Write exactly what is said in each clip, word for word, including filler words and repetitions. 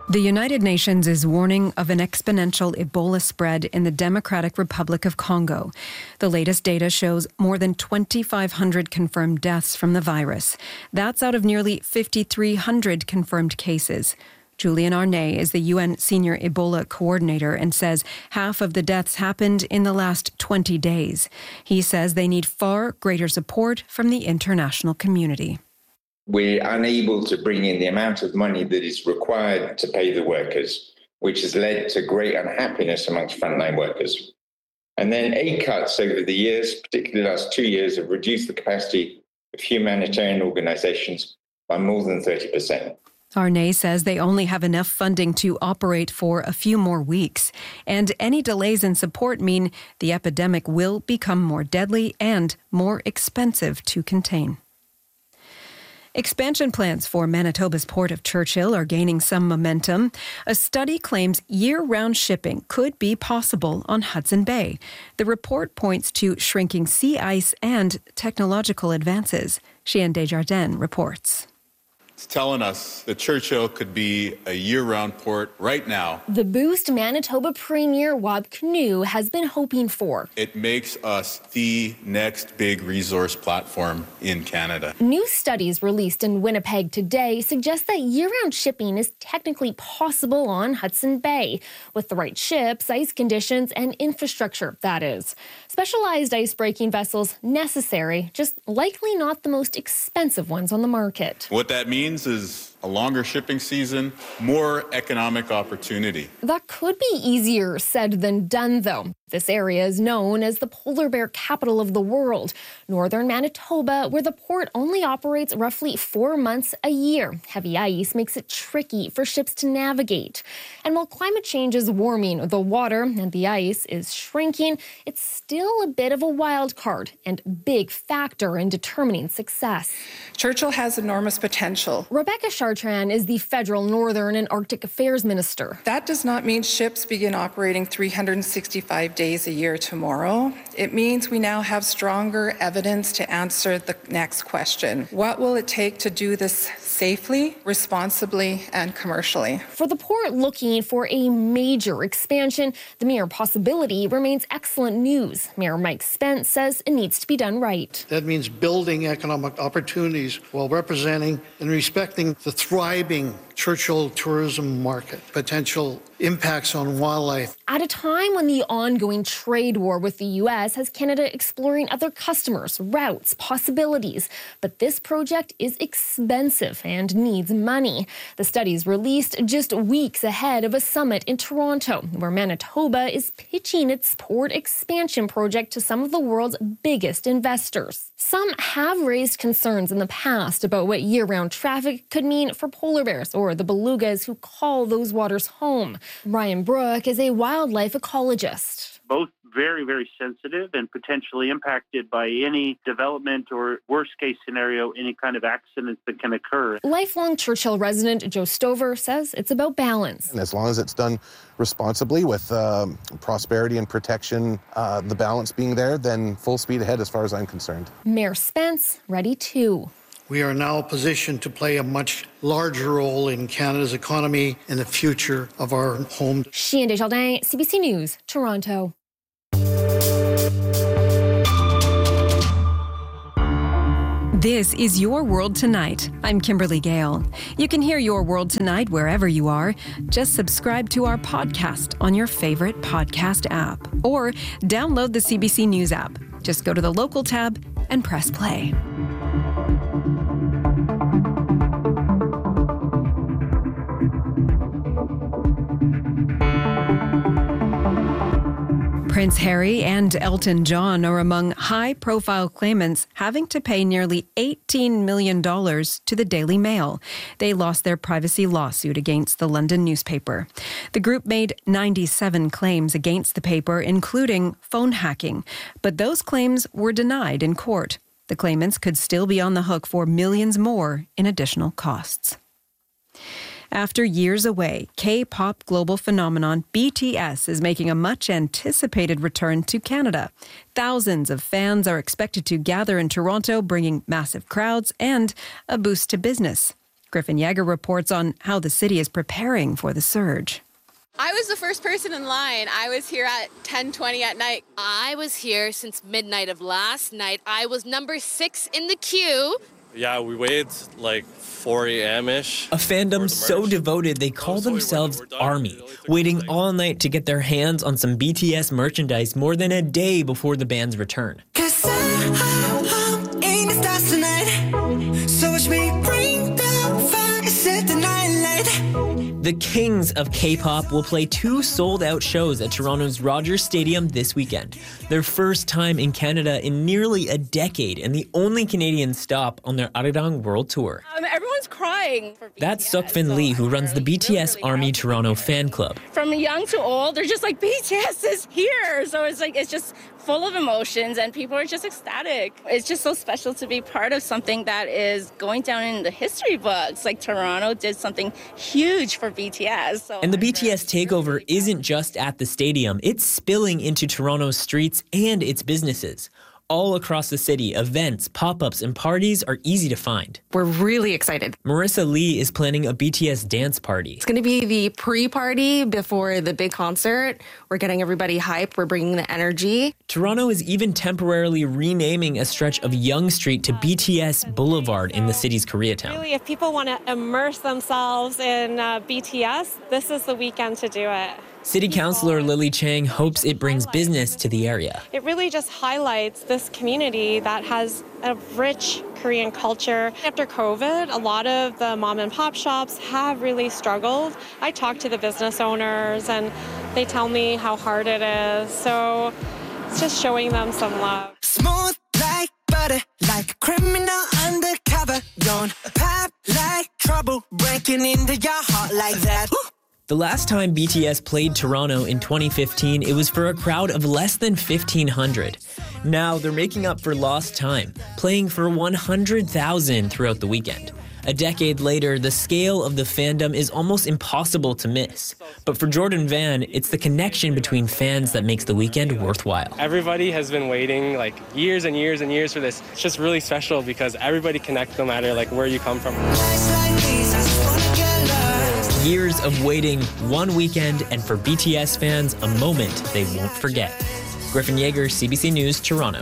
The United Nations is warning of an exponential Ebola spread in the Democratic Republic of Congo. The latest data shows more than twenty-five hundred confirmed deaths from the virus. That's out of nearly fifty-three hundred confirmed cases. Julian Arnay is the U N Senior Ebola Coordinator and says half of the deaths happened in the last twenty days. He says they need far greater support from the international community. We're unable to bring in the amount of money that is required to pay the workers, which has led to great unhappiness amongst frontline workers. And then aid cuts over the years, particularly the last two years, have reduced the capacity of humanitarian organizations by more than thirty percent. Arnay says they only have enough funding to operate for a few more weeks, and any delays in support mean the epidemic will become more deadly and more expensive to contain. Expansion plans for Manitoba's Port of Churchill are gaining some momentum. A study claims year-round shipping could be possible on Hudson Bay. The report points to shrinking sea ice and technological advances. Chien Desjardins reports. It's telling us that Churchill could be a year-round port right now. The boost Manitoba Premier Wab Kinew has been hoping for. It makes us the next big resource platform in Canada. New studies released in Winnipeg today suggest that year-round shipping is technically possible on Hudson Bay, with the right ships, ice conditions, and infrastructure, that is. Specialized ice-breaking vessels necessary, just likely not the most expensive ones on the market. What that means is a longer shipping season, more economic opportunity. That could be easier said than done, though. This area is known as the polar bear capital of the world, northern Manitoba, where the port only operates roughly four months a year. Heavy ice makes it tricky for ships to navigate. And while climate change is warming the water and the ice is shrinking, it's still a bit of a wild card and big factor in determining success. Churchill has enormous potential. Rebecca Chartrand is the federal Northern and Arctic Affairs Minister. That does not mean ships begin operating three hundred sixty-five days a year tomorrow. It means we now have stronger evidence to answer the next question. What will it take to do this safely, responsibly, and commercially? For the port looking for a major expansion, the mere possibility remains excellent news. Mayor Mike Spence says it needs to be done right. That means building economic opportunities while representing and respecting the thriving Churchill tourism market, potential impacts on wildlife. At a time when the ongoing trade war with the U S has Canada exploring other customers, routes, possibilities. But this project is expensive and needs money. The study's released just weeks ahead of a summit in Toronto, where Manitoba is pitching its port expansion project to some of the world's biggest investors. Some have raised concerns in the past about what year-round traffic could mean for polar bears or the belugas who call those waters home. Ryan Brook is a wildlife ecologist. Both very, very sensitive and potentially impacted by any development or worst-case scenario, any kind of accidents that can occur. Lifelong Churchill resident Joe Stover says it's about balance. And as long as it's done responsibly with um, prosperity and protection, uh, the balance being there, then full speed ahead as far as I'm concerned. Mayor Spence, ready too. We are now positioned to play a much larger role in Canada's economy and the future of our home. Chien Desjardins, C B C News, Toronto. This is Your World Tonight. I'm Kimberly Gale. You can hear Your World Tonight wherever you are. Just subscribe to our podcast on your favorite podcast app or download the C B C News app. Just go to the local tab and press play. Prince Harry and Elton John are among high-profile claimants having to pay nearly eighteen million dollars to the Daily Mail. They lost their privacy lawsuit against the London newspaper. The group made ninety-seven claims against the paper, including phone hacking, but those claims were denied in court. The claimants could still be on the hook for millions more in additional costs. After years away, K-pop global phenomenon B T S is making a much-anticipated return to Canada. Thousands of fans are expected to gather in Toronto, bringing massive crowds and a boost to business. Griffin Yeager reports on how the city is preparing for the surge. I was the first person in line. I was here at ten twenty at night. I was here since midnight of last night. I was number six in the queue. Yeah, we waited like four a.m.-ish. A fandom so devoted they call themselves Army, waiting all night to get their hands on some B T S merchandise more than a day before the band's return. The kings of K-pop will play two sold-out shows at Toronto's Rogers Stadium this weekend. Their first time in Canada in nearly a decade and the only Canadian stop on their Arirang World Tour. Um, everyone's crying for B T S. That's Sukfin so Lee, who runs the B T S really Army Toronto fan club. From young to old, they're just like, B T S is here! So it's like, it's just full of emotions and people are just ecstatic. It's just so special to be part of something that is going down in the history books. Like Toronto did something huge for B T S. So and the B T S takeover isn't just at the stadium. It's spilling into Toronto's streets and its businesses. All across the city, events, pop-ups, and parties are easy to find. We're really excited. Marissa Lee is planning a B T S dance party. It's going to be the pre-party before the big concert. We're getting everybody hyped. We're bringing the energy. Toronto is even temporarily renaming a stretch of Yonge Street to B T S Boulevard in the city's Koreatown. Really, if people want to immerse themselves in uh, B T S, this is the weekend to do it. City Councillor Lily Chang hopes it brings business to the area. It really just highlights this community that has a rich Korean culture. After COVID, a lot of the mom and pop shops have really struggled. I talk to the business owners and they tell me how hard it is. So it's just showing them some love. Smooth like butter, like a criminal undercover. Don't pop like trouble, breaking into your heart like that. The last time B T S played Toronto in twenty fifteen, it was for a crowd of less than fifteen hundred. Now they're making up for lost time, playing for one hundred thousand throughout the weekend. A decade later, the scale of the fandom is almost impossible to miss. But for Jordan Van, it's the connection between fans that makes the weekend worthwhile. Everybody has been waiting like years and years and years for this. It's just really special because everybody connects no matter like where you come from. Years of waiting, one weekend, and for B T S fans, a moment they won't forget. Griffin Yeager, C B C News, Toronto.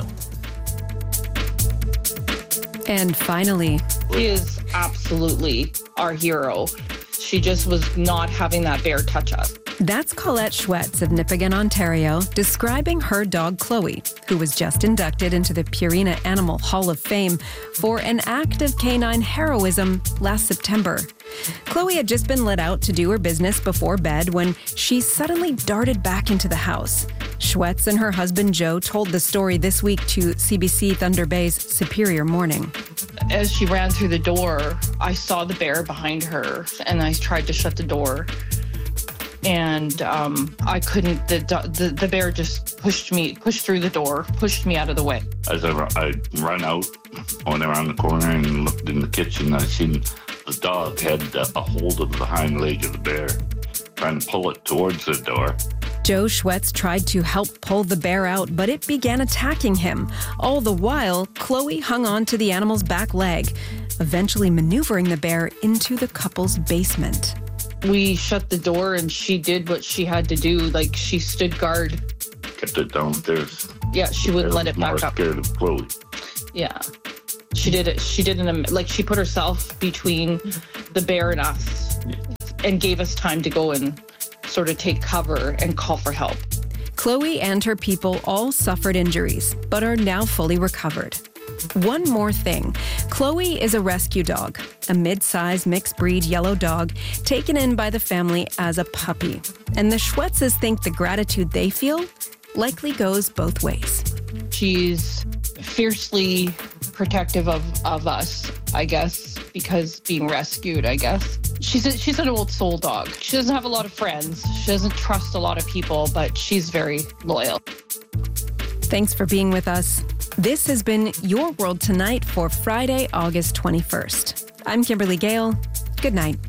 And finally, she is absolutely our hero. She just was not having that bear touch us. That's Colette Schwetz of Nipigon, Ontario, describing her dog Chloe, who was just inducted into the Purina Animal Hall of Fame for an act of canine heroism last September. Chloe had just been let out to do her business before bed when she suddenly darted back into the house. Schwetz and her husband Joe told the story this week to C B C Thunder Bay's Superior Morning. As she ran through the door, I saw the bear behind her and I tried to shut the door. And um, I couldn't, the, the the bear just pushed me, pushed through the door, pushed me out of the way. As I, I ran out, went around the corner and looked in the kitchen, I seen the dog had a hold of the hind leg of the bear, trying to pull it towards the door. Joe Schwetz tried to help pull the bear out, but it began attacking him. All the while, Chloe hung on to the animal's back leg, eventually maneuvering the bear into the couple's basement. We shut the door and she did what she had to do. Like, she stood guard. Kept it downstairs. Yeah, she wouldn't let it back up. Scared of Chloe. Yeah. She did it. She did it. Like, she put herself between the bear and us and gave us time to go and sort of take cover and call for help. Chloe and her people all suffered injuries, but are now fully recovered. One more thing. Chloe is a rescue dog, a mid-sized mixed-breed yellow dog taken in by the family as a puppy. And the Schwetzes think the gratitude they feel likely goes both ways. She's fiercely protective of, of us, I guess, because being rescued, I guess. She's a, she's an old soul dog. She doesn't have a lot of friends. She doesn't trust a lot of people, but she's very loyal. Thanks for being with us. This has been Your World Tonight for Friday, August twenty-first. I'm Kimberly Gale. Good night.